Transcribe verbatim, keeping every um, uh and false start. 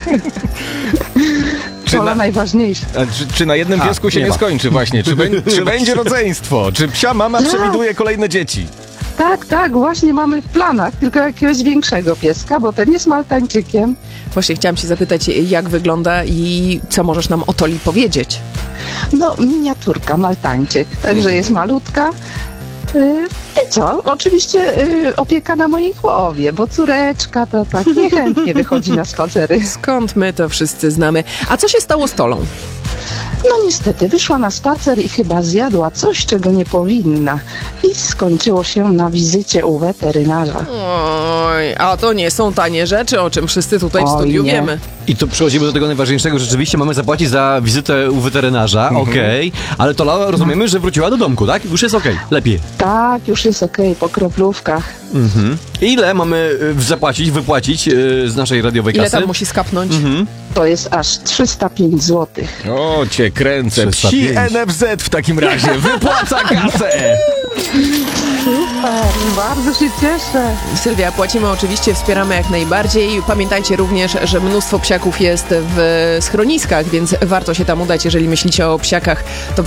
Czy na, najważniejsze. a, czy, czy na jednym A, piesku się nie nie ma. skończy właśnie? Czy, bę, czy będzie rodzeństwo? Czy psia mama przewiduje kolejne dzieci? Tak, tak, właśnie mamy w planach, tylko jakiegoś większego pieska, bo ten jest maltańczykiem. Właśnie chciałam się zapytać, jak wygląda i co możesz nam o Toli powiedzieć? No, miniaturka, maltańczyk, także jest malutka. Yy, I co? Oczywiście yy, opieka na mojej głowie, bo córeczka to tak niechętnie wychodzi na spacery. Skąd my to wszyscy znamy? A co się stało z Tolą? No niestety, wyszła na spacer i chyba zjadła coś, czego nie powinna. I skończyło się na wizycie u weterynarza. Oj, a to nie są tanie rzeczy, o czym wszyscy tutaj w Oj, studiu nie. wiemy. I tu przechodzimy do tego najważniejszego. Rzeczywiście mamy zapłacić za wizytę u weterynarza, okej. Ale Tola, rozumiemy, że wróciła do domku, tak? Już jest okej, lepiej. Tak, już jest okej, po kroplówkach. Mhm. Ile mamy y, zapłacić, wypłacić y, z naszej radiowej Ile kasy? tam musi skapnąć? Mhm. To jest aż trzysta pięć złotych. O, cię kręcę. trzysta Psi pięć. N F Z w takim razie wypłaca kasę. Super, bardzo się cieszę. Sylwia, płacimy oczywiście, wspieramy jak najbardziej. Pamiętajcie również, że mnóstwo psiaków jest w schroniskach, więc warto się tam udać, jeżeli myślicie o psiakach, to